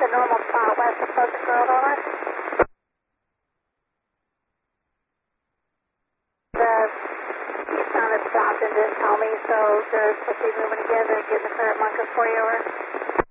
the normal spot west of Pleasant Grove, over. You sounded stopped and didn't tell me, so they're supposed to be moving again. They're getting the current marker for you, over.